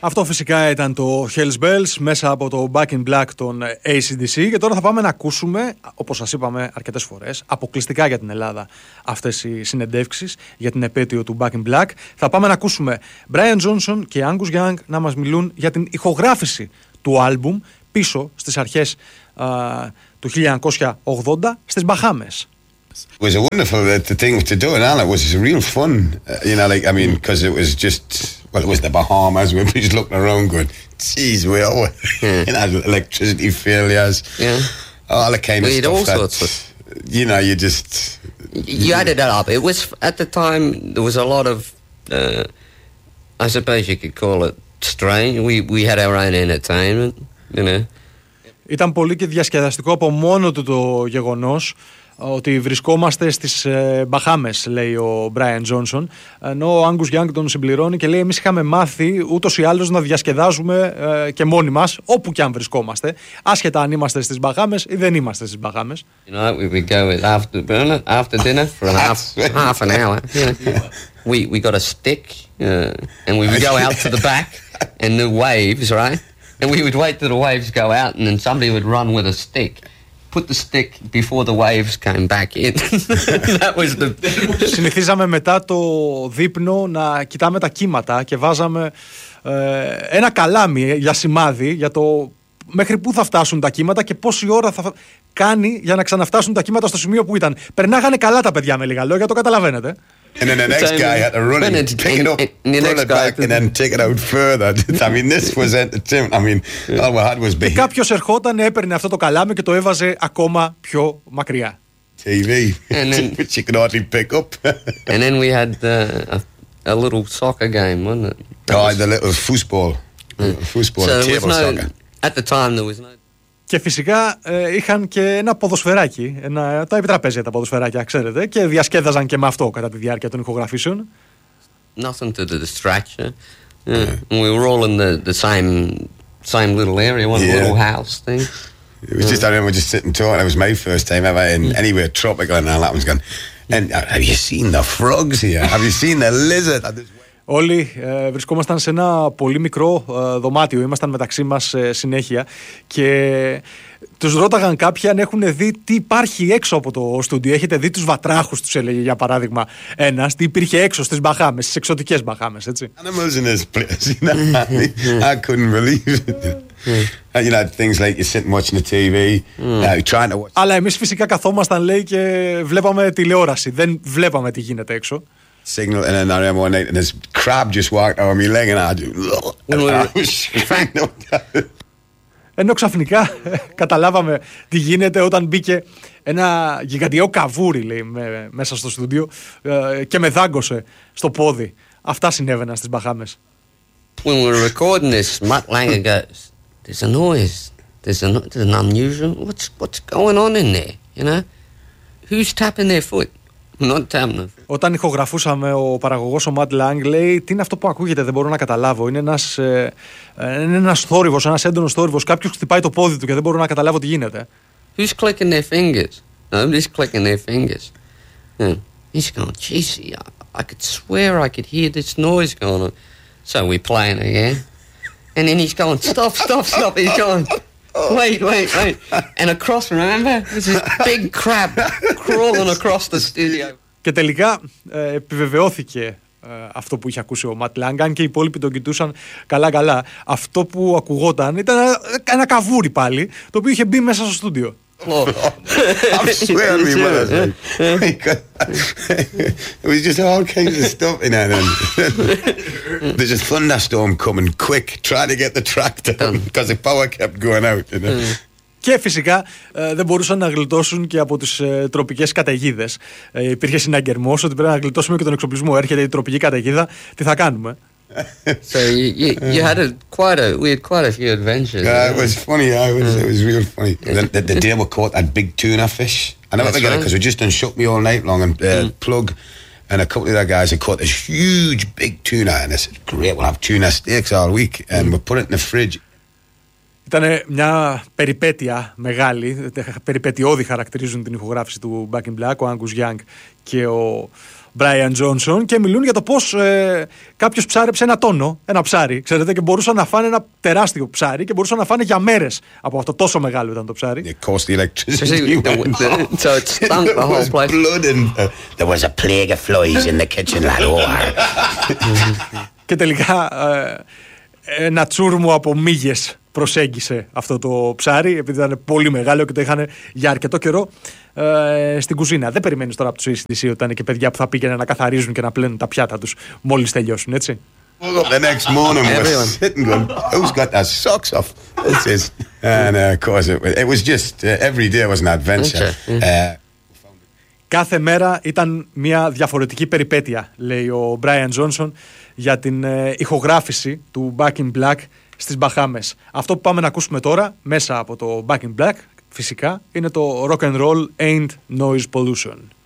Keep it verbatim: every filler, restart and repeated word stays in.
Αυτό φυσικά ήταν το Hells Bells μέσα από το Back in Black των έι σι ντι σι και τώρα θα πάμε να ακούσουμε, όπως σας είπαμε αρκετές φορές, αποκλειστικά για την Ελλάδα αυτές οι συνεντεύξεις για την επέτειο του Back in Black. Θα πάμε να ακούσουμε Brian Johnson και Angus Young να μας μιλούν για την ηχογράφηση του άλμπουμ πίσω στις αρχές α, του χίλια εννιακόσια ογδόντα στις Μπαχάμες. It was a wonderful uh, thing to do, and it was real fun, uh, you know. Like I mean, because it was just well, it was the Bahamas. We were just looking around, going, "Geez, we all, yeah. you know, electricity failures, yeah, all the kind of we stuff." all that, sorts of. You know, you just you added that up. It was at the time there was a lot of, uh, I suppose you could call it strange. We we had our own entertainment, you know. Ήταν πολύ και διασκεδαστικό από μόνο του το γεγονός ότι βρισκόμαστε στις ε, Μπαχάμες, λέει ο Brian Johnson, ενώ ο Angus Young τον συμπληρώνει και λέει εμείς είχαμε μάθει ούτως ή άλλως να διασκεδάζουμε ε, και μόνοι μας όπου και αν βρισκόμαστε, άσχετα αν είμαστε στις Μπαχάμες ή δεν είμαστε στις Μπαχάμες. You know, we would go with after dinner, after dinner for an half, half an hour. Yeah. We we got a stick uh, and we would go out to the back and the waves, right? And we would wait till the waves go out and then somebody would run with a stick. Put the stick before the waves came back in. That was the... Συνηθίζαμε μετά το δείπνο να κοιτάμε τα κύματα και βάζαμε ε, ένα καλάμι για σημάδι για το μέχρι πού θα φτάσουν τα κύματα και πόση ώρα θα κάνει για να ξαναφτάσουν τα κύματα στο σημείο που ήταν. Περνάγανε καλά τα παιδιά με λίγα λόγια, το καταλαβαίνετε. And then the next guy had to run and pick it up, pull it back and then take it out further. I mean, this was entertainment. I mean, all we had was big. Και κάποιος ερχόταν, έπαιρνε αυτό το καλάμι και το έβαζε ακόμα πιο μακριά. τι βι, which you could hardly pick up. And then we had uh, a, a little soccer game, wasn't it? That oh, was... the little foosball. Mm. Foosball, so table no, soccer. At the time there was no... Και φυσικά ε, είχαν και ένα ποδοσφαιράκι, ένα, τα επιτραπέζια τα ποδοσφαιράκια, ξέρετε, και διασκέδαζαν και με αυτό κατά τη διάρκεια των ηχογραφήσεων. Nothing to distract you. Yeah. Yeah. We were all in the, the same same little area, one yeah. little house thing. It was yeah. just, I remember just sitting talking, it was my first time ever in mm. anywhere tropical and all that was going, and uh, have you seen the frogs here? Have you seen the lizard? Όλοι ε, βρισκόμασταν σε ένα πολύ μικρό ε, δωμάτιο, ήμασταν μεταξύ μας ε, συνέχεια και τους ρώταγαν κάποιοι αν έχουν δει τι υπάρχει έξω από το στούντιο. Έχετε δει τους βατράχους, τους έλεγε για παράδειγμα ένας, τι υπήρχε έξω στις Μπαχάμες, στις εξωτικές Μπαχάμες, έτσι. Animals in this place, you know, I couldn't believe it. You know, things like you're sitting watching the τι βι, uh, trying to watch. Αλλά εμείς φυσικά καθόμασταν, λέει, και βλέπαμε τηλεόραση, δεν βλέπαμε τι γίνεται έξω. Signal and then I remember one night and this crab just walked over my leg and I just ενώ ξαφνικά καταλάβαμε τι γίνεται όταν μπήκε ένα γιγαντιαίο καβούρι, λέει, με, μέσα στο στούντιο ε, και με δάγκωσε στο πόδι. Αυτά συνέβαιναν στις Μπαχάμες. When we were recording this, Mutt Langer goes, there's a noise, there's, a, there's an unusual, what's, what's going on in there, you know? Who's tapping their foot? Όταν ηχογραφούσαμε, ο παραγωγός ο Matt Lang λέει τι είναι αυτό που ακούγεται, δεν μπορώ να καταλάβω. Είναι ένας, ε, είναι ένας θόρυβος, ένας έντονος θόρυβος. Κάποιος χτυπάει το πόδι του και δεν μπορώ να καταλάβω τι γίνεται. Who's clicking their fingers? Nobody's clicking their fingers. Yeah. He's going, geez, I, I could swear I could hear this noise going on. So we're playing again. And then he's going, stop, stop, stop. He's going, wait, wait, wait. And across, remember, there's this big crab crawling across the studio. Και τελικά ε, επιβεβαιώθηκε ε, αυτό που είχε ακούσει ο Ματ Λάγκ, αν και οι υπόλοιποι τον κοιτούσαν καλά-καλά. Αυτό που ακουγόταν ήταν ένα, ένα καβούρι πάλι, το οποίο είχε μπει μέσα στο στούντιο. I'm swearing me well. It was just all kinds of stuff in there. There's a thunderstorm coming quick, trying to get the track down because the power kept going out. You know? Και φυσικά ε, δεν μπορούσαν να γλιτώσουν και από τις ε, τροπικές καταιγίδες. Ε, υπήρχε συναγερμός ότι πρέπει να γλιτώσουμε και τον εξοπλισμό. Έρχεται η τροπική καταιγίδα, τι θα κάνουμε. So you, you, you had a quite a we had quite a few adventures. Yeah, it was funny. Yeah, it was it was real funny. Yeah. The, the, the day we caught that big tuna fish, I never forget it because we just done shook me all night long and uh, mm. Plug and a couple of the guys had caught this huge big tuna and I said, great, we'll have tuna steaks all week and we put it in the fridge. Ήταν μια περιπέτεια μεγάλη, περιπετειώδη χαρακτηρίζουν την ηχογράφηση του Back in Black, ο Angus Young και ο, Brian Johnson και μιλούν για το πώς ε, κάποιος ψάρεψε ένα τόνο, ένα ψάρι, ξέρετε, και μπορούσαν να φάνε ένα τεράστιο ψάρι και μπορούσαν να φάνε για μέρες από αυτό, τόσο μεγάλο ήταν το ψάρι. It cost the electricity. So it stunk the whole place. Blood and uh, there was a plague of flies in the kitchen, lad. Και τελικά ε, ένα τσούρμο από μύγες προσέγγισε αυτό το ψάρι, επειδή ήταν πολύ μεγάλο και το είχαν για αρκετό καιρό ε, στην κουζίνα. Δεν περιμένεις τώρα από τους έι σι ντι σι ότι ήταν και παιδιά που θα πήγαιναν να καθαρίζουν και να πλένουν τα πιάτα τους μόλις τελειώσουν, έτσι. The next morning we're sitting going, who's got their socks off? This is, and uh, of course it, it was just uh, every day was an adventure. Uh, Κάθε μέρα ήταν μια διαφορετική περιπέτεια, λέει ο Brian Johnson, για την ε, ηχογράφηση του Back in Black στις Μπαχάμες. Αυτό που πάμε να ακούσουμε τώρα μέσα από το Back in Black φυσικά είναι το Rock and Roll Ain't Noise Pollution.